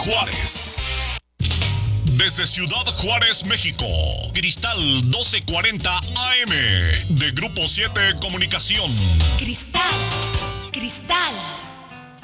Juárez. Desde Ciudad Juárez, México, Cristal 1240 AM, de Grupo 7 Comunicación. Cristal.